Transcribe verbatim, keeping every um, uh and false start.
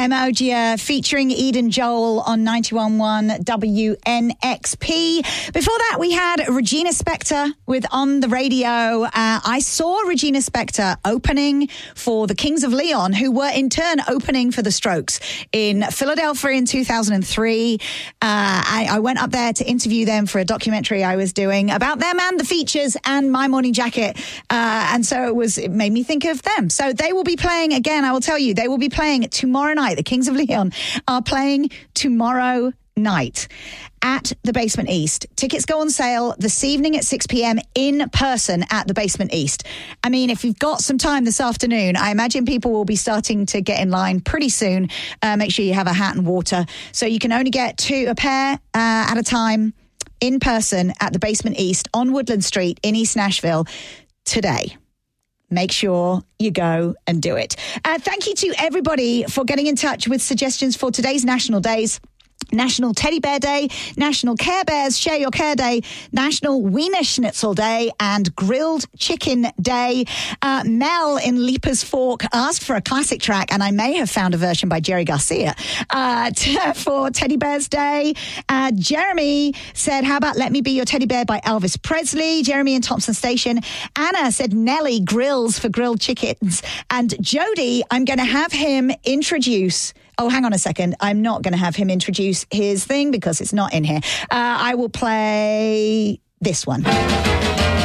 Emogia featuring Eden Joel on ninety-one point one W N X P. Before that, we had Regina Spektor with On the Radio. Uh, I saw Regina Spektor opening for the Kings of Leon, who were in turn opening for the Strokes in Philadelphia in two thousand three. Uh, I, I went up there to interview them for a documentary I was doing about them and the features and My Morning Jacket. Uh, and so it was, it made me think of them. So they will be playing again. I will tell you, they will be playing tomorrow night. The Kings of Leon are playing tomorrow night at the Basement East. Tickets go on sale this evening at six p.m. in person at the Basement East. I mean, if you've got some time this afternoon, I imagine people will be starting to get in line pretty soon. Uh, make sure you have a hat and water. So you can only get two, a pair uh, at a time in person at the Basement East on Woodland Street in East Nashville today. Make sure you go and do it. Uh, thank you to everybody for getting in touch with suggestions for today's National Days. National Teddy Bear Day, National Care Bears Share Your Care Day, National Wiener Schnitzel Day, and Grilled Chicken Day. Uh, Mel in Leapers Fork asked for a classic track, and I may have found a version by Jerry Garcia uh, t- for Teddy Bears Day. Uh, Jeremy said, how about Let Me Be Your Teddy Bear by Elvis Presley? Jeremy in Thompson Station. Anna said Nelly Grills for grilled chickens. And Jody, I'm going to have him introduce... Oh, hang on a second. I'm not going to have him introduce his thing because it's not in here. Uh, I will play this one.